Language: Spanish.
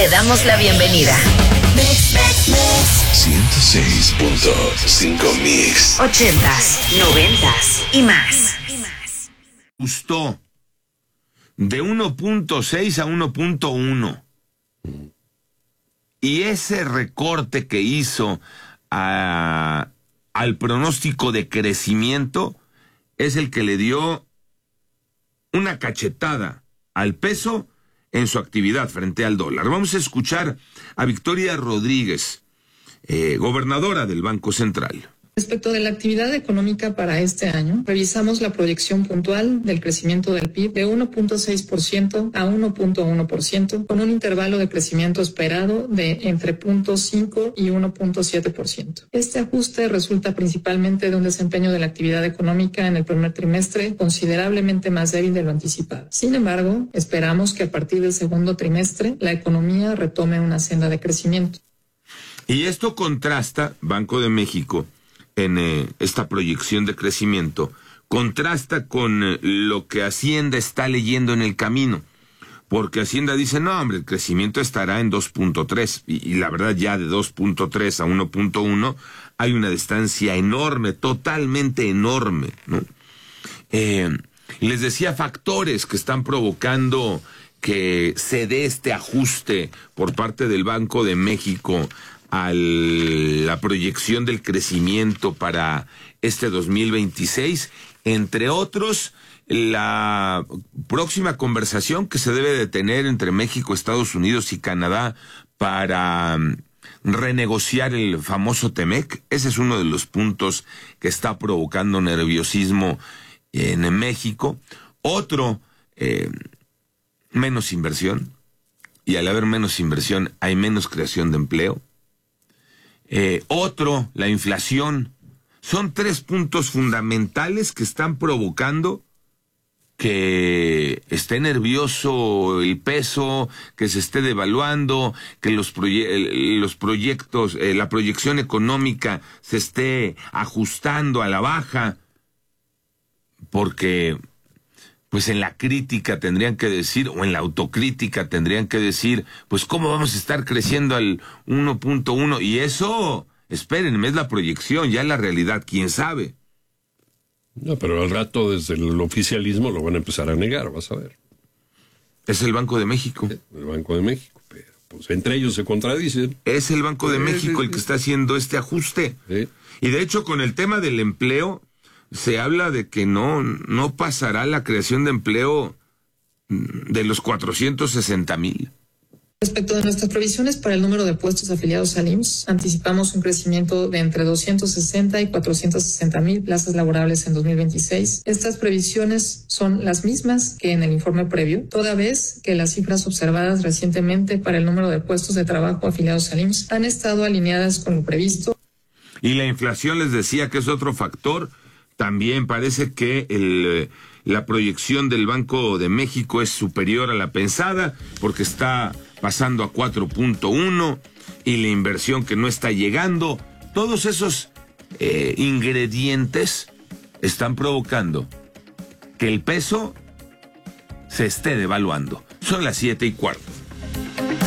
damos la bienvenida. 106.5 Mix. 80s, 90s y más. Gustó de 1.6 a 1.1. Y ese recorte que hizo al pronóstico de crecimiento es el que le dio una cachetada al peso en su actividad frente al dólar. Vamos a escuchar a Victoria Rodríguez, gobernadora del Banco Central. Respecto de la actividad económica para este año, revisamos la proyección puntual del crecimiento del PIB de 1.6% a 1.1%, con un intervalo de crecimiento esperado de entre 0.5 y 1.7%. Este ajuste resulta principalmente de un desempeño de la actividad económica en el primer trimestre considerablemente más débil de lo anticipado. Sin embargo, esperamos que a partir del segundo trimestre la economía retome una senda de crecimiento. Y esto contrasta, Banco de México, en esta proyección de crecimiento, contrasta con lo que Hacienda está leyendo en el camino, porque Hacienda dice, no hombre, el crecimiento estará en 2.3, y la verdad ya de 2.3 a 1.1 hay una distancia enorme, totalmente enorme, ¿no? Les decía factores que están provocando que se dé este ajuste por parte del Banco de México a la proyección del crecimiento para este 2026, entre otros, la próxima conversación que se debe de tener entre México, Estados Unidos y Canadá para renegociar el famoso TEMEC. Ese es uno de los puntos que está provocando nerviosismo en México. Otro, menos inversión, y al haber menos inversión hay menos creación de empleo. Otro, la inflación. Son tres puntos fundamentales que están provocando que esté nervioso el peso, que se esté devaluando, que los proyectos, la proyección económica se esté ajustando a la baja, porque pues en la crítica tendrían que decir, o en la autocrítica tendrían que decir, pues cómo vamos a estar creciendo al 1.1, y eso, espérenme, es la proyección, ya es la realidad, quién sabe. No, pero al rato desde el oficialismo lo van a empezar a negar, vas a ver. Es el Banco de México. El Banco de México, pero pues entre ellos se contradicen. Es el Banco de México el que está haciendo este ajuste. Sí. Y de hecho con el tema del empleo, se habla de que no pasará la creación de empleo de los 460,000. Respecto de nuestras previsiones para el número de puestos afiliados al IMSS, anticipamos un crecimiento de entre 260 y 460,000 plazas laborables en 2026. Estas previsiones son las mismas que en el informe previo, toda vez que las cifras observadas recientemente para el número de puestos de trabajo afiliados al IMSS han estado alineadas con lo previsto. Y la inflación, les decía que es otro factor. También parece que la proyección del Banco de México es superior a la pensada, porque está pasando a 4.1, y la inversión que no está llegando. Todos esos ingredientes están provocando que el peso se esté devaluando. Son las 7:15.